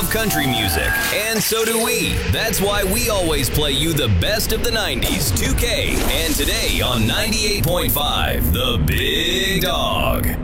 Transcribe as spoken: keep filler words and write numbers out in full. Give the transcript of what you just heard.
country music, and so do we. That's why we always play you the best of the nineties, two K, and today on ninety-eight point five, The Big Dog.